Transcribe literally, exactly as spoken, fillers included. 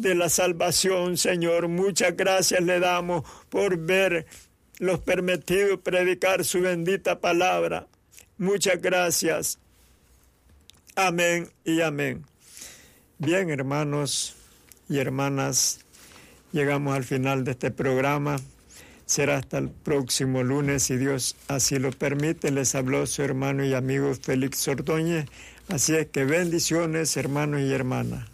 de la salvación, Señor. Muchas gracias le damos por ver los permitidos predicar su bendita palabra. Muchas gracias. Amén y amén. Bien, hermanos y hermanas, llegamos al final de este programa. Será hasta el próximo lunes, si Dios así lo permite. Les habló su hermano y amigo Félix Ordóñez. Así es que bendiciones, hermanos y hermanas.